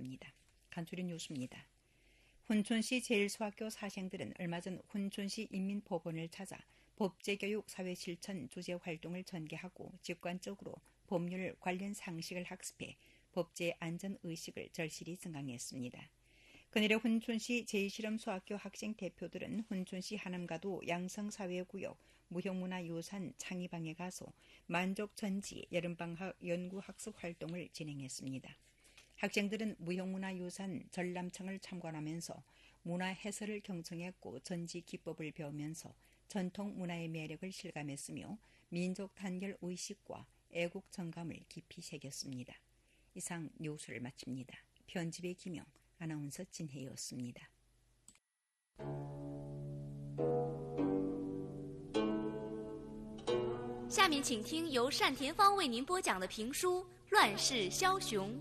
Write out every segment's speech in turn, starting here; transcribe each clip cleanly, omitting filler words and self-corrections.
합니다. 간추린 뉴스입니다. 훈촌시 제1소학교 사생들은 얼마 전 훈촌시 인민법원을 찾아 법제교육 사회실천 주제 활동을 전개하고 직관적으로 법률 관련 상식을 학습해 법제 안전의식을 절실히 증강했습니다. 그날의 훈촌시 제2실험소학교 학생 대표들은 훈촌시 하남가도 양성사회구역 무형문화유산 창의방에 가서 만족전지 여름방학 연구학습 활동을 진행했습니다. 학생들은 무형문화유산 전람청을 참관하면서 문화 해설을 경청했고 전지 기법을 배우면서 전통 문화의 매력을 실감했으며 민족 단결 의식과 애국 정감을 깊이 새겼습니다. 이상 뉴스를 마칩니다. 편집의 김영, 아나운서 진혜였습니다. 下面请听由单田芳为您播讲的评书《乱世枭雄》。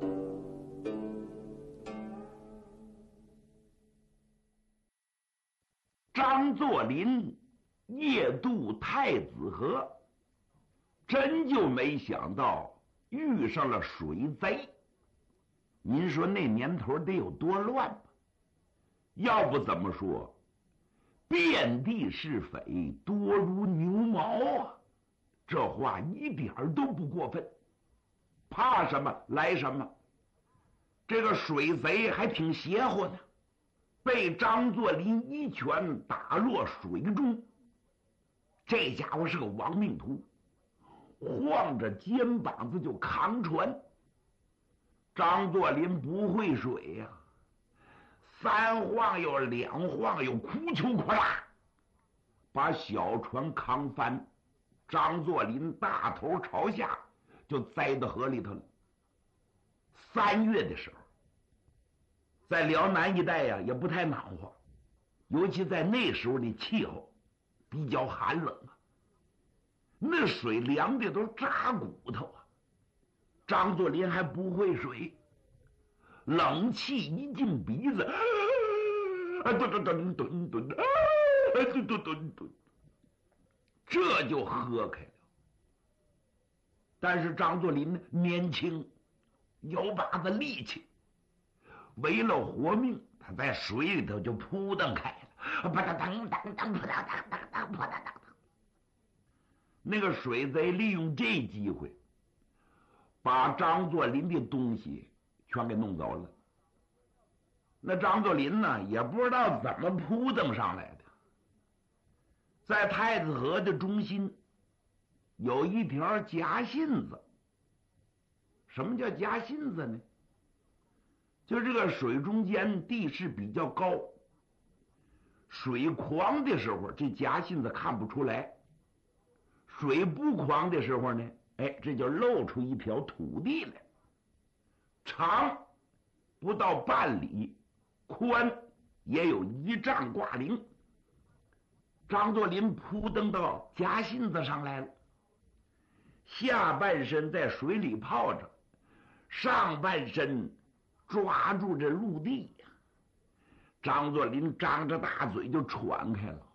张作霖夜渡太子河，真就没想到遇上了水贼。您说那年头得有多乱吧？要不怎么说遍地是匪，多如牛毛啊？这话一点都不过分。怕什么来什么。这个水贼还挺邪乎呢，被张作霖一拳打落水中。这家伙是个亡命徒，晃着肩膀子就扛船。张作霖不会水呀，三晃悠两晃悠，哭秋哭啦，把小船扛翻。张作霖大头朝下就栽到河里头了。3月的时候，在辽南一带呀，也不太暖和，尤其在那时候的气候比较寒冷啊，那水凉的都扎骨头啊。张作霖还不会水，冷气一进鼻子，吨吨吨吨，吨吨吨，这就喝开了。但是张作霖呢，年轻，有把子力气，为了活命，他在水里头就扑腾开了，扑腾当当扑腾当当当扑腾当当。那个水贼利用这机会，把张作霖的东西全给弄走了。那张作霖呢，也不知道怎么扑腾上来的。在太子河的中心有一条夹信子。什么叫夹信子呢？就这个水中间地势比较高，水狂的时候这夹信子看不出来，水不狂的时候呢，这就露出一条土地来，长不到半里，宽也有1丈挂零。张作霖扑腾到夹信子上来了，下半身在水里泡着，上半身抓住这陆地呀。张作霖张着大嘴就喘开了，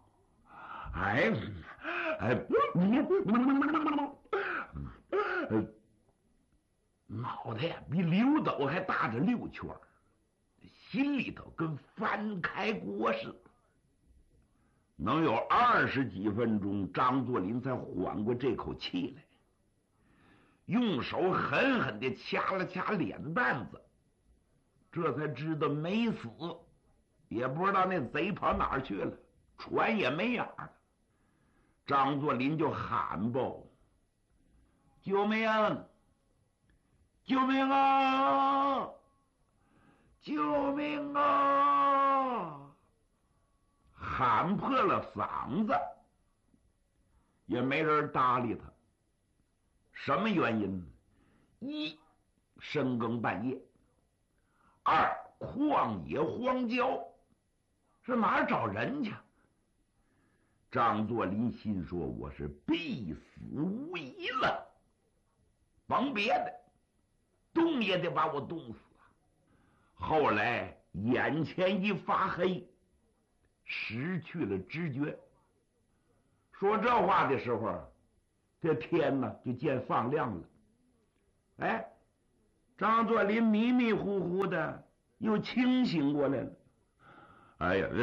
脑袋呀比溜斗还大着6圈，心里头跟翻开锅似的。能有20几分钟，张作霖才缓过这口气来，用手狠狠地掐了掐脸蛋子，这才知道没死，也不知道那贼跑哪儿去了，船也没影了。张作霖就喊吧：“救命！救命啊！救命啊！”喊破了嗓子，也没人搭理他。什么原因呢？1深更半夜，2旷野荒郊，是哪儿找人去？张作霖心说：“我是必死无疑了，甭别的，冻也得把我冻死啊！”后来眼前一发黑，失去了知觉。说这话的时候，这天呢就见放亮了。 张作霖迷迷糊糊的又清醒过来了。哎呀，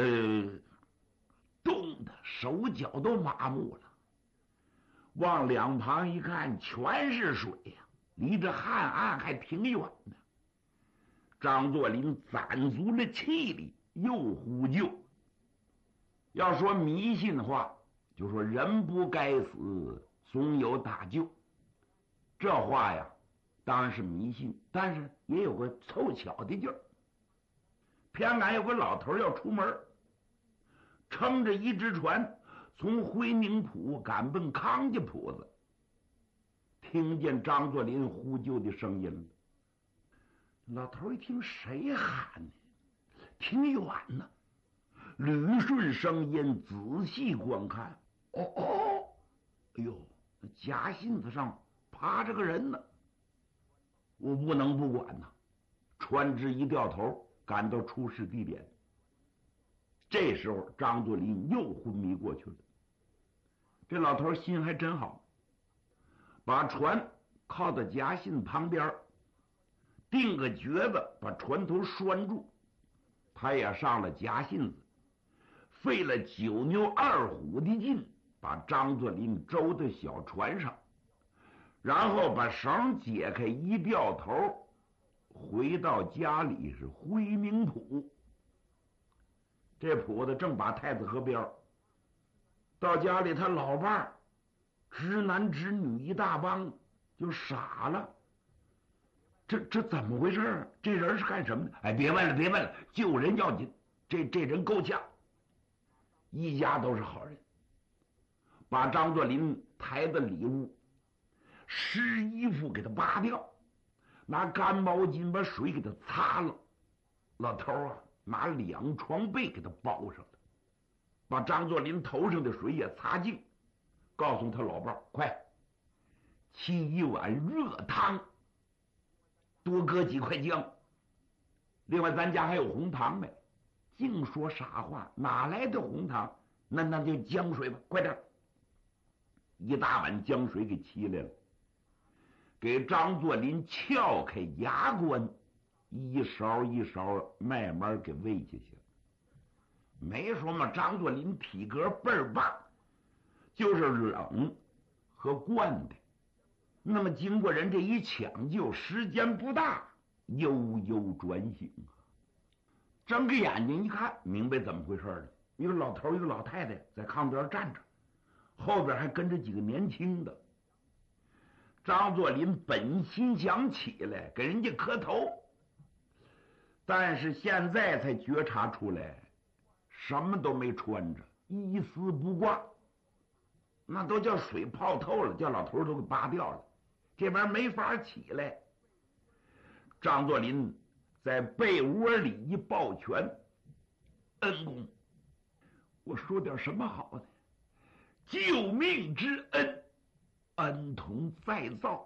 冻得手脚都麻木了。往两旁一看，全是水呀，离这汉岸还挺远呢。张作霖攒足了气力，又呼救。要说迷信话，就说人不该死，总有大救。这话呀，当然是迷信，但是也有个凑巧的劲儿。偏俺有个老头要出门，撑着一只船从回宁浦赶奔康家铺子，听见张作霖呼救的声音了。老头一听，谁喊呢？挺远呢。捋顺声音，仔细观看，哎呦，夹信子上趴着个人呢。我不能不管呐。船只一掉头，赶到出事地点。这时候张作霖又昏迷过去了。这老头心还真好，把船靠到夹信旁边，定个橛子把船头拴住。他也上了夹信子，费了9牛2虎的劲，把张作霖周到小船上，然后把绳解开，一掉头回到家里，是回宁浦。这铺子正把太子河边，到家里他老伴儿直男直女一大帮就傻了。这怎么回事？这人是干什么的？哎，别问了，别问了，救人要紧。这人够呛，一家都是好人。把张作霖抬到里屋，湿衣服给他扒掉，拿干毛巾把水给他擦了。老头啊，拿2床被给他包上了，把张作霖头上的水也擦净，告诉他老伴儿：“快沏一碗热汤，多搁几块姜。另外，咱家还有红糖没？”净说傻话，哪来的红糖？那就姜水吧，快点！一大碗姜水给沏来了，给张作霖撬开牙关，一勺一勺慢慢给喂下去。没说嘛，张作霖体格倍儿棒，就是冷和惯的。那么经过人这一抢救，时间不大，悠悠转醒。睁开眼睛一看，明白怎么回事了。一个老头，一个老太太在炕边站着，后边还跟着几个年轻的。张作霖本心想起来给人家磕头，但是现在才觉察出来，什么都没穿着，一丝不挂，那都叫水泡透了，叫老头都给扒掉了，这边没法起来。张作霖在被窝里一抱拳：“恩公，我说点什么好呢？救命之恩，恩同再造。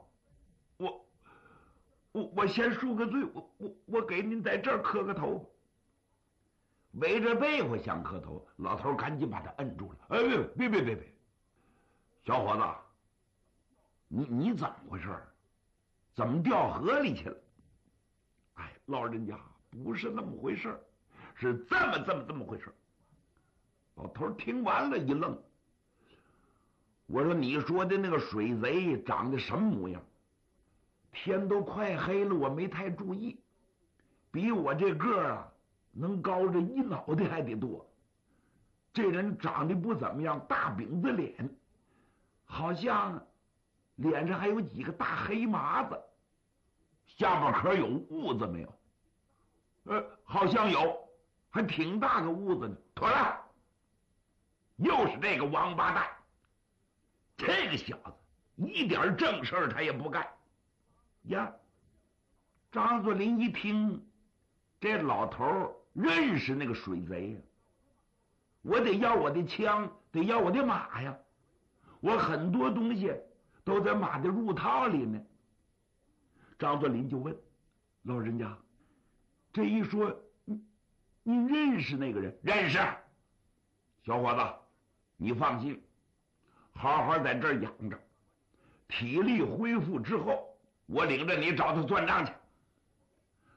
我先赎个罪，我给您在这儿磕个头。”围着被窝想磕头，老头赶紧把他摁住了：“哎，别，小伙子，你怎么回事？怎么掉河里去了？”“哎，老人家，不是那么回事，是这么回事。”老头听完了一愣：“我说你说的那个水贼长得什么模样？天都快黑了，我没太注意，比我这个啊能高着一脑袋还得多。这人长得不怎么样，大饼子脸，好像脸上还有几个大黑麻子。下巴壳有痦子没有？好像有，还挺大个痦子呢。妥了，又是这个王八蛋！这个小子一点正事儿他也不干呀。”张作霖一听，这老头认识那个水贼呀，我得要我的枪，得要我的马呀，我很多东西都在马的入套里呢。张作霖就问：“老人家，这一说，你认识那个人？”“认识。小伙子，你放心，好好在这儿养着，体力恢复之后，我领着你找他算账去。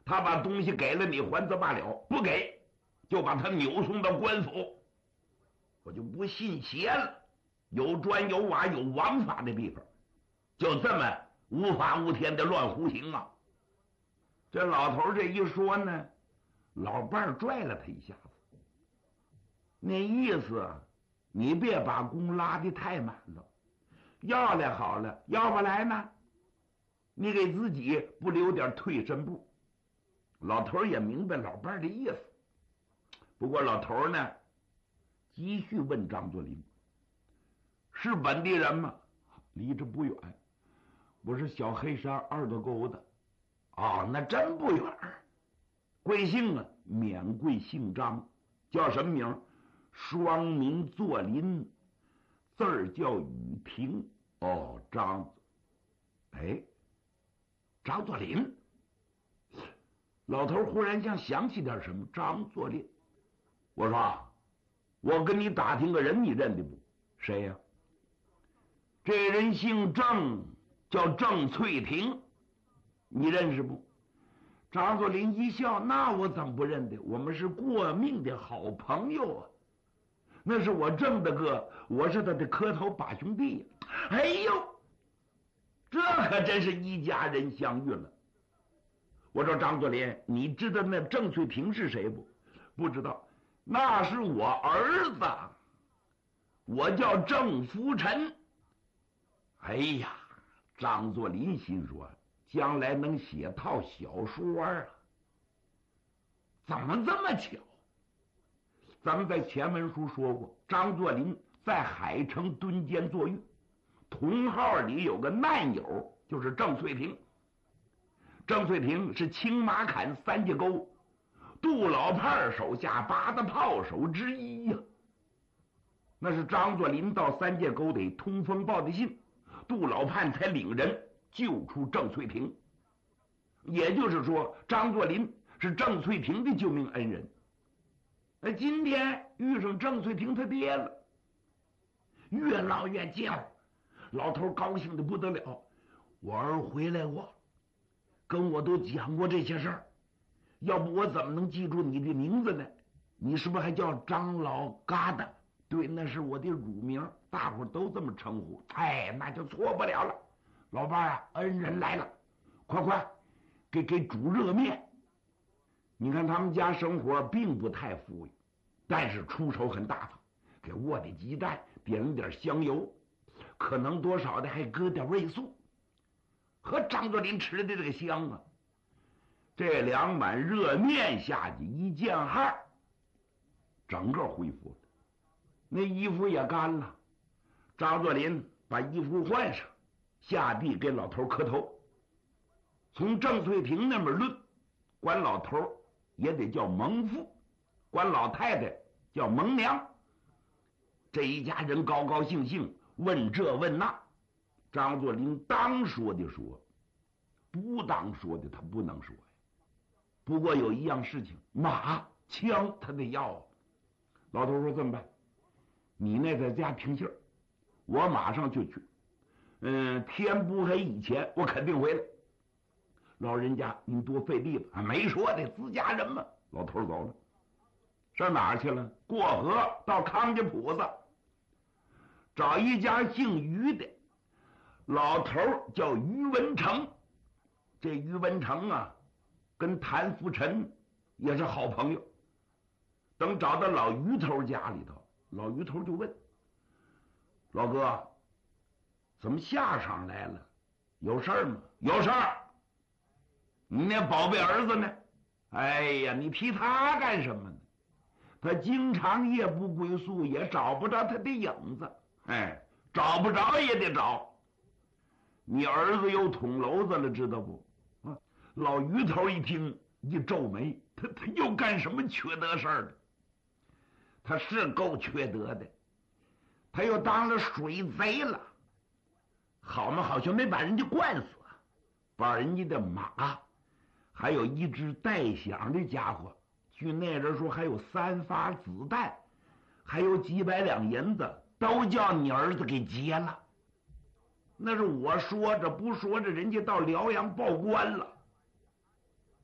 他把东西给了你，还则罢了；不给，就把他扭送到官府。我就不信邪了，有砖有瓦有王法的地方，就这么无法无天的乱胡行啊！这老头这一说呢，老伴儿拽了他一下子，那意思，你别把弓拉得太满了，要来好了，要不来呢，你给自己不留点退身步。老头也明白老伴儿的意思，不过老头呢，继续问张作霖：“是本地人吗？”“离这不远，我是小黑山二道沟的。”“哦，那真不远。贵姓啊？”“免贵姓张，叫什么名？”“双名作霖，字儿叫雨婷。”“哦，张。哎，张作霖。”老头忽然像想起点什么，张作霖。我说：“我跟你打听个人，你认得不？谁呀？”“这人姓郑，叫郑翠婷，你认识不？”张作霖一笑：“那我怎么不认得？我们是过命的好朋友啊！那是我郑大哥，我是他的磕头把兄弟呀！”“哎呦，这可真是一家人相遇了。”我说：“张作霖，你知道那郑翠婷是谁不？”“不知道。”“那是我儿子，我叫郑福臣。”哎呀，张作霖心说，将来能写套小说啊！怎么这么巧？咱们在前文书说过，张作霖在海城蹲监坐狱，同号里有个难友，就是郑翠婷。郑翠婷是青马坎三界沟杜老盼手下8大炮手之一呀。那是张作霖到三界沟得通风报的信，杜老盼才领人救出郑翠婷。也就是说，张作霖是郑翠婷的救命恩人。今天遇上郑翠婷他爹了，越唠越叫，老头高兴的不得了。我儿回来过，跟我都讲过这些事儿，要不我怎么能记住你的名字呢？你是不是还叫张老疙瘩？对，那是我的乳名，大伙都这么称呼。哎，那就错不了了。老伴啊，恩人来了，快给煮热面。你看他们家生活并不太富裕，但是出手很大方，给卧的鸡蛋点了点香油，可能多少的还搁点味素。和张作霖吃的这个香啊！这2碗热面下去一见汗，整个恢复了，那衣服也干了。张作霖把衣服换上，下地给老头磕头。从郑翠婷那边论，管老头也得叫蒙父，管老太太叫蒙娘。这一家人高高兴兴，问这问那。张作霖当说的说，不当说的他不能说呀。不过有一样事情，马枪他得要啊。老头说：“这么办，你那在家听信儿，我马上就去。天不黑以前我肯定回来。老人家您多费力了。”“没说的，自家人嘛。”老头走了，上哪儿去了？过河到康家铺子，找一家姓于的。老头叫于文成。这于文成啊，跟谭福臣也是好朋友。等找到老于头家里头，老于头就问：“老哥，怎么下场来了？有事儿吗？”“有事儿。”“你那宝贝儿子呢？”“哎呀，你提他干什么呢？他经常夜不归宿，也找不着他的影子。哎，找不着也得找。你儿子又捅娄子了，知道不？”老于头一听，一皱眉，他又干什么缺德事儿了？他是够缺德的，他又当了水贼了。好嘛，好像没把人家灌死，把人家的马，还有一只带响的家伙，据那人说还有3发子弹，还有几百两银子，都叫你儿子给劫了。那是我说着不说着，人家到辽阳报官了。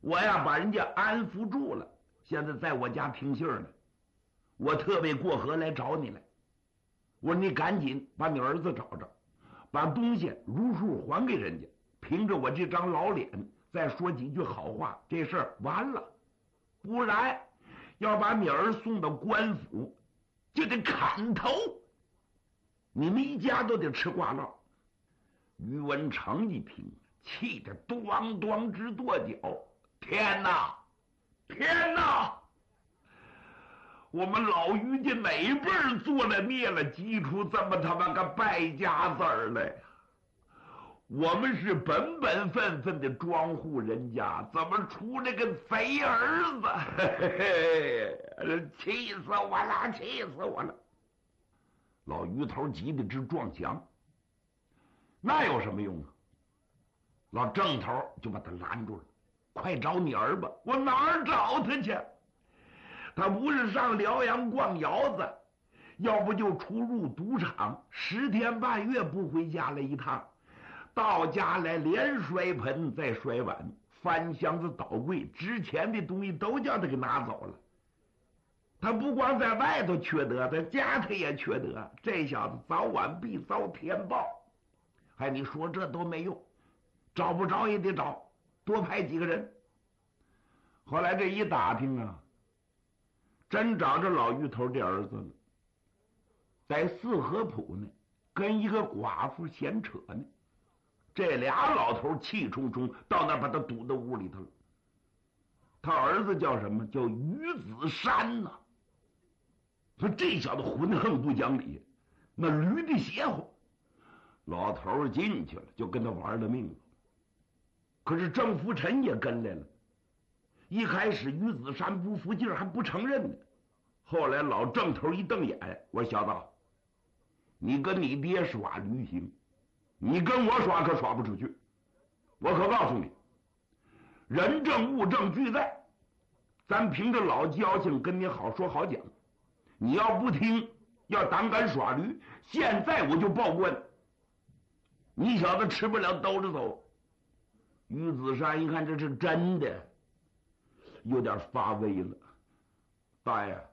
我呀把人家安抚住了，现在在我家听信呢。我特别过河来找你来。我说你赶紧把你儿子找着，把东西如数还给人家。凭着我这张老脸，再说几句好话，这事儿完了。不然，要把你儿送到官府，就得砍头，你们一家都得吃挂烙。于文成一听，气得咣咣直跺脚。天哪，天哪！我们老于家哪辈儿做了孽了，积出这么他妈个败家子儿来？我们是本本分分的庄户人家，怎么出了个贼儿子？嘿嘿，气死我了，气死我了！老于头急得直撞墙。那有什么用啊？老郑头就把他拦住了。快找你儿吧！我哪儿找他去？他不是上辽阳逛窑子，要不就出入赌场，10天半月不回家来一趟。到家来连摔盆再摔碗，翻箱子倒柜，值钱的东西都叫他给拿走了。他不光在外头缺德，在家他也缺德。这小子早晚必遭天报。哎，你说这都没用，找不着也得找，多派几个人。后来这一打听啊，真找着老于头这儿子了，在四合铺呢，跟一个寡妇闲扯呢。这俩老头气冲冲到那儿把他堵到屋里头了。他儿子叫什么？叫于子山呐。说这小子浑横不讲理，那驴的邪乎。老头进去了，就跟他玩了命了。可是郑福臣也跟来了。一开始于子山不服劲儿，还不承认呢。后来老郑头一瞪眼，我说小子，你跟你爹耍驴行，你跟我耍可耍不出去。我可告诉你，人证物证俱在，咱凭着老交情跟你好说好讲。你要不听，要胆敢耍驴，现在我就报官。你小子吃不了兜着走。于子山一看这是真的，有点发威了。大爷，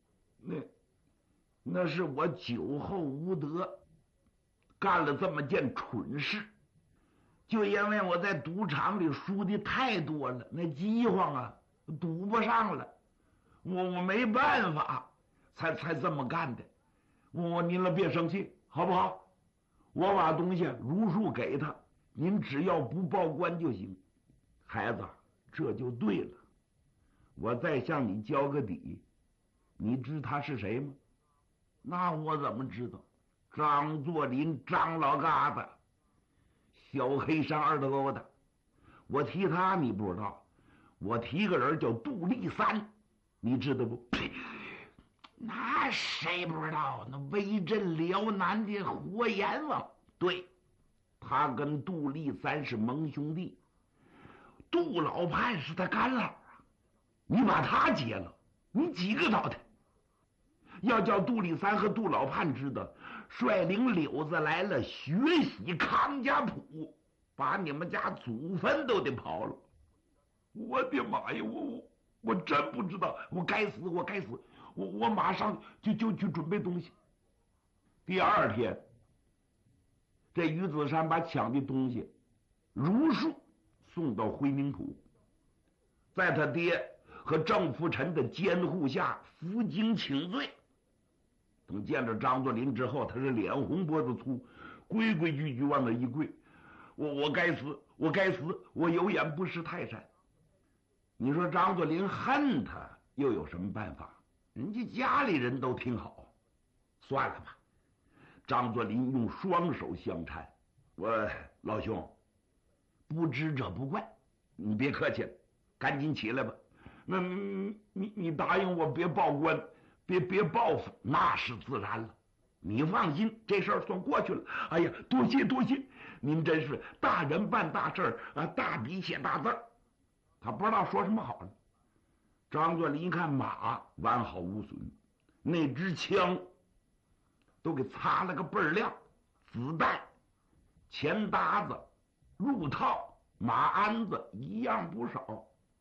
那是我酒后无德，干了这么件蠢事。就因为我在赌场里输的太多了，那饥荒啊，赌不上了，我没办法才这么干的。您了别生气好不好？我把东西如数给他，您只要不报官就行。孩子，这就对了。我再向你交个底，你知他是谁吗？那我怎么知道？张作霖，张老嘎子，小黑山二头沟的。我提他你不知道，我提个人叫杜立三，你知道不？那谁不知道？那威震辽南的活阎王，对，他跟杜立三是盟兄弟。杜老盼是他干老啊，你把他劫了，你几个倒腾？要叫杜立三和杜老盼知道，率领柳子来了，学习康家谱，把你们家祖坟都得刨了。我的妈呀！我真不知道，我该死，我该死！我马上就去准备东西。第二天，这于子山把抢的东西如数送到回民府，在他爹和郑福臣的监护下服刑请罪。等见着张作霖之后，他是脸红脖子粗，规规矩矩往那一跪。我该死，我该死，我有眼不识泰山。你说张作霖恨他又有什么办法？人家家里人都挺好，算了吧。张作霖用双手相搀，我老兄，不知者不怪，你别客气了，赶紧起来吧。那你答应我别报官，别报复，那是自然了。你放心，这事儿算过去了。哎呀，多谢多谢，您真是大人办大事啊，大笔写大字。他不知道说什么好了。张作霖一看马完好无损，那支枪都给擦了个倍儿亮，子弹、钱搭子、入套、马鞍子一样不少。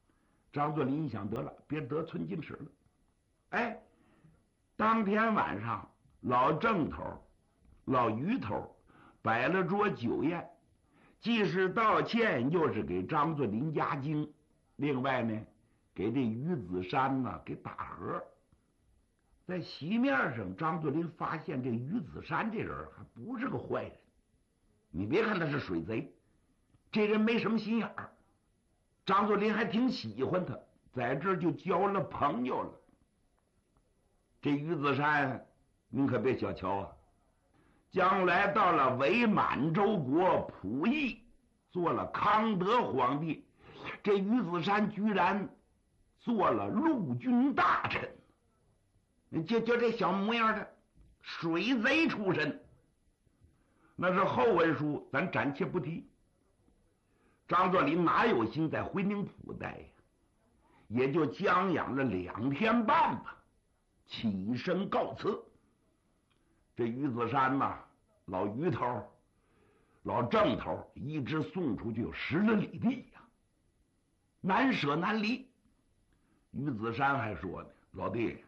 张作霖一想，得了，别得寸进尺了。哎，当天晚上，老郑头、老于头摆了桌酒宴，既是道歉，又是给张作霖压惊。另外呢，给这于子山呢给打和。在席面上，张作霖发现这于子山这人还不是个坏人。你别看他是水贼，这人没什么心眼儿。张作霖还挺喜欢他，在这儿就交了朋友了。这于子山，您可别小瞧啊，将来到了伪满洲国溥仪，做了康德皇帝，这于子山居然做了陆军大臣。就这小模样的水贼出身，那是后文书，咱暂且不提。张作霖哪有心在回宁府待呀？也就将养了2天半吧，起身告辞。这于子山呐，老于头、老郑头一直送出去有10来里地呀，难舍难离。于子山还说呢：“老弟，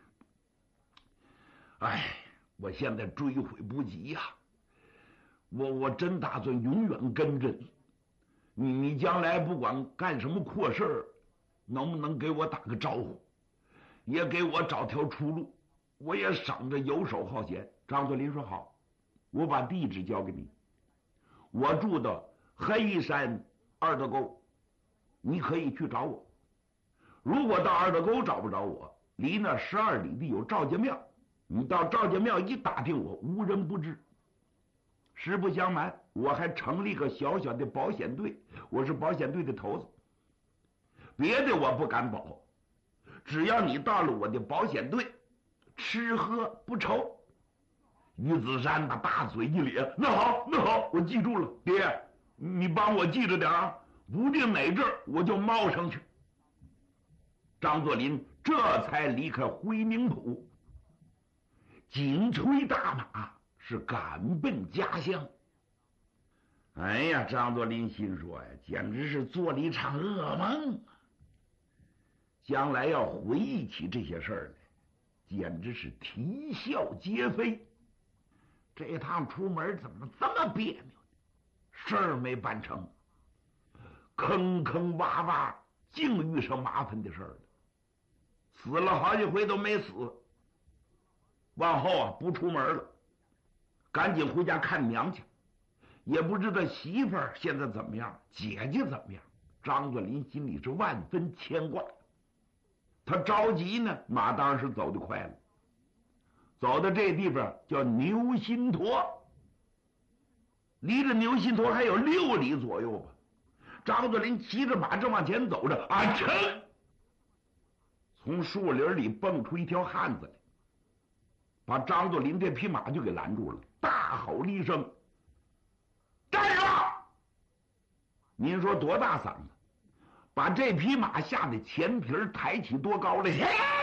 哎，我现在追悔不及呀，我真打算永远跟着你。你将来不管干什么阔事儿，能不能给我打个招呼，也给我找条出路，我也省着游手好闲。”张作霖说：“好，我把地址交给你，我住的黑山二德沟，你可以去找我。如果到二德沟找不着我，离那12里地有赵家庙，你到赵家庙一打听我，无人不知。实不相瞒，我还成立个小小的保险队，我是保险队的头子。别的我不敢保，只要你到了我的保险队，吃喝不愁。”于子山把大嘴一咧：“那好，那好，我记住了。爹，你帮我记着点啊，不定哪阵儿我就冒上去。”张作霖这才离开回宁府，紧催大马，是赶奔家乡。哎呀，张作霖心说呀，简直是做了一场噩梦啊！将来要回忆起这些事儿来，简直是啼笑皆非。这趟出门怎么这么别扭呢？事儿没办成，坑坑洼洼，净遇上麻烦的事儿了。死了好几回都没死，往后啊不出门了，赶紧回家看娘去。也不知道媳妇儿现在怎么样，姐姐怎么样。张作霖心里是万分牵挂。他着急呢，马当然是走得快了。走到这地方叫牛心坨，离着牛心坨还有6里左右吧。张作霖骑着马正往前走着，啊噌！从树林里蹦出一条汉子来，把张作霖这匹马就给拦住了，大吼了一声：“站住！”您说多大嗓子，把这匹马吓得前蹄抬起多高了，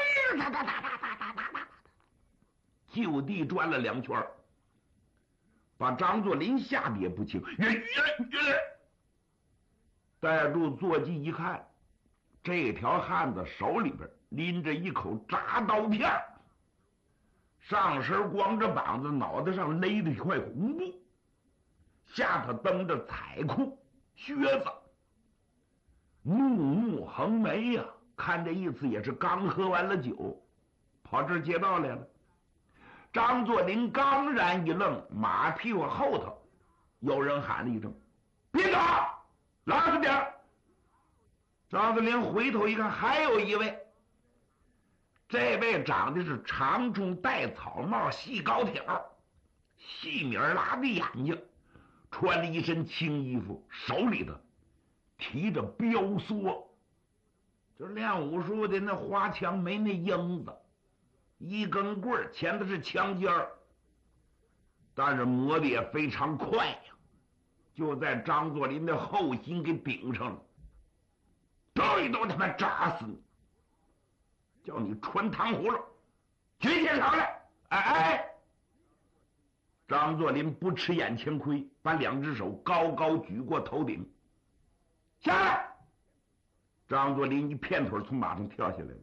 就地转了2圈，把张作霖吓得也不轻。带住坐骑一看，这条汉子手里边拎着一口铡刀片，上身光着膀子，脑袋上勒着一块红布，下头蹬着彩裤靴子，怒目横眉呀，看这意思也是刚喝完了酒，跑这儿劫道来了。张作霖刚然一愣，马屁股后头有人喊了一声：“别走，拉着点儿。”张作霖回头一看，还有一位，这位长得是长中戴草帽，细高挑，细米拉的眼睛，穿了一身青衣服，手里头提着标梭，就练武术的那花枪没那缨子，一根棍前头是枪尖儿，但是磨的也非常快呀，就在张作霖的后心给顶上了。兜一兜他妈扎死你，叫你穿糖葫芦，举起手来！哎哎！张作霖不吃眼前亏，把2只手高高举过头顶，下来！ 张作霖一片腿从马上跳下来了。